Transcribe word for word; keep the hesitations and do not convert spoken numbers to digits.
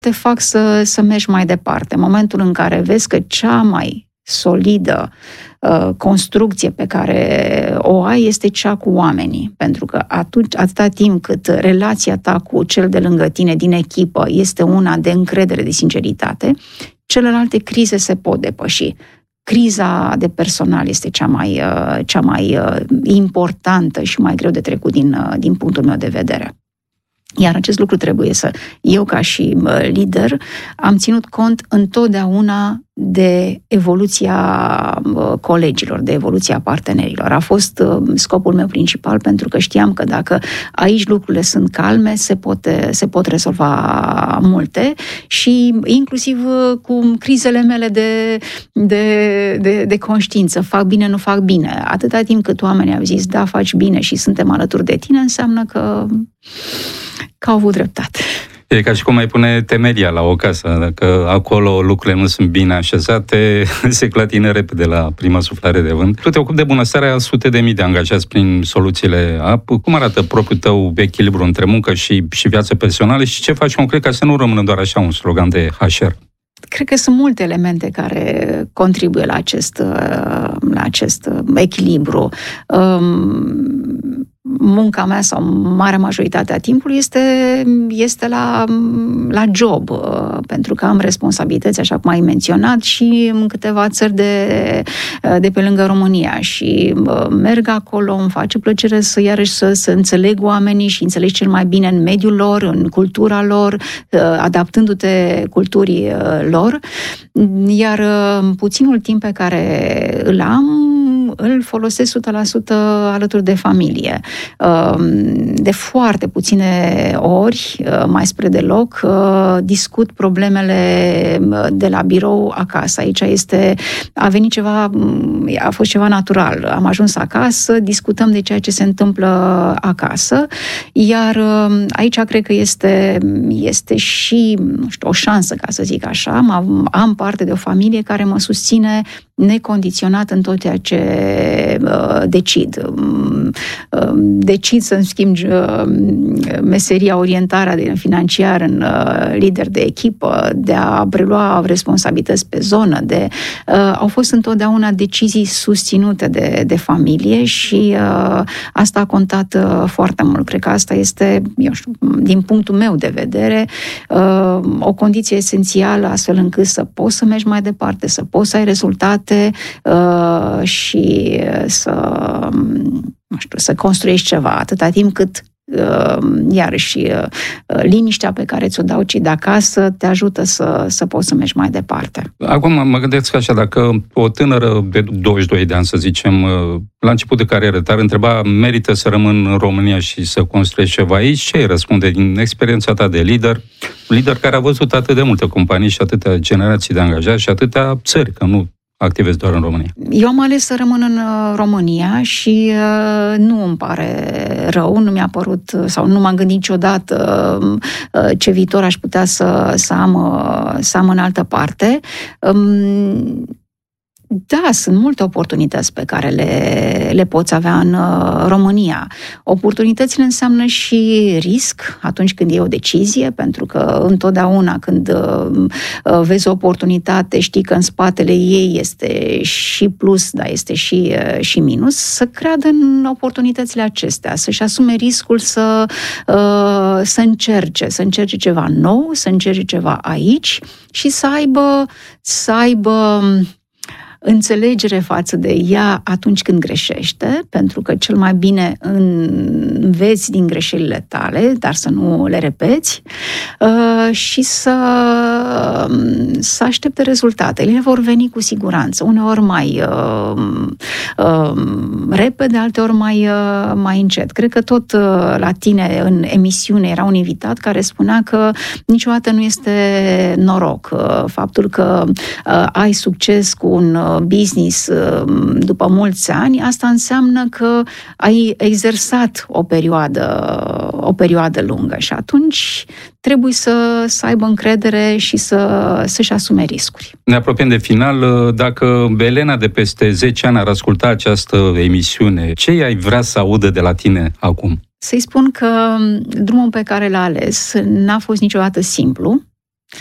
te fac să, să mergi mai departe. În momentul în care vezi că cea mai solidă uh, construcție pe care o ai este cea cu oamenii. Pentru că atunci, atâta timp cât relația ta cu cel de lângă tine din echipă este una de încredere, de sinceritate, celelalte crize se pot depăși. Criza de personal este cea mai, uh, cea mai uh, importantă și mai greu de trecut din, uh, din punctul meu de vedere. Iar acest lucru trebuie să... Eu, ca și lider, am ținut cont întotdeauna de evoluția colegilor, de evoluția partenerilor. A fost scopul meu principal, pentru că știam că dacă aici lucrurile sunt calme, se pot, se pot rezolva multe și inclusiv cu crizele mele de, de, de, de conștiință. Fac bine, nu fac bine. Atâta timp cât oamenii au zis, da, faci bine și suntem alături de tine, înseamnă că că au avut dreptate. E ca și cum ai pune temelia la o casă. Dacă acolo lucrurile nu sunt bine așezate, se clatină repede la prima suflare de vânt. Tu te ocupi de bunăstarea a sute de mii de angajați prin soluțiile A P. Cum arată propriul tău echilibru între muncă și, și viață personală și ce faci concret ca să nu rămână doar așa un slogan de H R? Cred că sunt multe elemente care contribuie la acest, la acest echilibru. Munca mea, sau marea majoritate a timpului, este, este la, la job, pentru că am responsabilități, așa cum ai menționat, și în câteva țări de, de pe lângă România. Și merg acolo, îmi face plăcere să iarăși să, să înțeleg oamenii și înțelegi cel mai bine în mediul lor, în cultura lor, adaptându-te culturii lor. Iar puținul timp pe care îl am, îl folosesc o sută la sută alături de familie. De foarte puține ori, mai spre deloc, discut problemele de la birou acasă. Aici este, a venit ceva, a fost ceva natural. Am ajuns acasă, discutăm de ceea ce se întâmplă acasă, iar aici cred că este, este și, nu știu, o șansă, ca să zic așa. Am, am parte de o familie care mă susține necondiționat în tot ceea ce uh, decid. Uh, decid să-mi schimb uh, meseria, orientarea financiară în uh, lider de echipă, de a prelua responsabilități pe zonă. De, uh, au fost întotdeauna decizii susținute de, de familie și uh, asta a contat uh, foarte mult. Cred că asta este, eu știu, din punctul meu de vedere, uh, o condiție esențială, astfel încât să poți să mergi mai departe, să poți să ai rezultate Uh, și să, nu știu, să construiești ceva, atâta timp cât uh, iarăși uh, liniștea pe care ți-o dau cei de acasă te ajută să, să poți să mergi mai departe. Acum mă gândesc așa, dacă o tânără de douăzeci și doi de ani, să zicem, la început de carieră, te-ar întreba, merită să rămân în România și să construiești ceva aici? Ce îi răspunde din experiența ta de lider? Lider care a văzut atât de multe companii și atâtea generații de angajați și atâtea țări, că nu activez doar în România. Eu am ales să rămân în România și uh, nu îmi pare rău, nu mi-a părut, sau nu m-am gândit niciodată uh, ce viitor aș putea să, să, am, uh, să am în altă parte. Um, Da, sunt multe oportunități pe care le, le poți avea în uh, România. Oportunitățile înseamnă și risc atunci când e o decizie, pentru că întotdeauna când uh, vezi o oportunitate, știi că în spatele ei este și plus, dar este și, uh, și minus, să creadă în oportunitățile acestea, să-și asume riscul să, uh, să încerce, să încerce ceva nou, să încerce ceva aici și să aibă, să aibă înțelegere față de ea atunci când greșește, pentru că cel mai bine înveți din greșelile tale, dar să nu le repeți, și să, să aștepte rezultate. Ele vor veni cu siguranță, uneori mai repede, alteori mai, mai încet. Cred că tot la tine în emisiune era un invitat care spunea că niciodată nu este noroc. Faptul că ai succes cu un business după mulți ani, asta înseamnă că ai exersat o perioadă, o perioadă lungă și atunci trebuie să, să aibă încredere și să, să-și asume riscuri. Ne apropiem de final. Dacă Elena de peste zece ani ar asculta această emisiune, ce i-ai vrea să audă de la tine acum? Să-i spun că drumul pe care l-a ales n-a fost niciodată simplu.